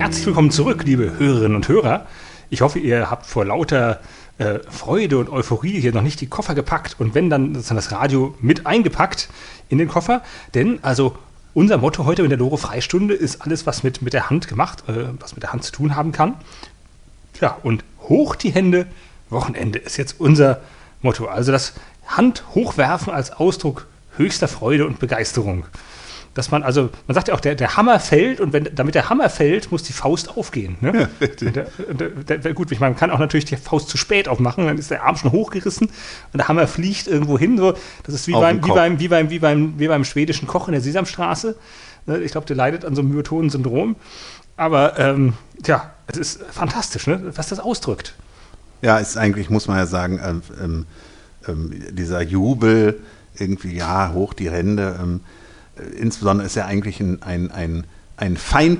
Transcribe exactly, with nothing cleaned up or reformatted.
Herzlich willkommen zurück, liebe Hörerinnen und Hörer. Ich hoffe, ihr habt vor lauter äh, Freude und Euphorie hier noch nicht die Koffer gepackt und wenn, dann ist dann das Radio mit eingepackt in den Koffer. Denn also unser Motto heute in der Loro-Freistunde ist alles, was mit, mit der Hand gemacht, äh, was mit der Hand zu tun haben kann. Ja, und hoch die Hände, Wochenende ist jetzt unser Motto. Also das Hand hochwerfen als Ausdruck höchster Freude und Begeisterung. Dass man, also, man sagt ja auch, der, der Hammer fällt und wenn, damit der Hammer fällt, muss die Faust aufgehen. Ne? Ja, richtig. Der, der, der, gut, ich meine, man kann auch natürlich die Faust zu spät aufmachen, dann ist der Arm schon hochgerissen und der Hammer fliegt irgendwo hin. So. Das ist wie beim, wie, beim, wie, beim, wie, beim, wie beim schwedischen Koch in der Sesamstraße. Ich glaube, der leidet an so einem Myotonen-Syndrom. Aber, ähm, ja, es ist fantastisch, ne? Was das ausdrückt. Ja, ist eigentlich, muss man ja sagen, ähm, ähm, dieser Jubel, irgendwie, ja, hoch die Hände, ähm, insbesondere ist er eigentlich ein, ein, ein, ein Feind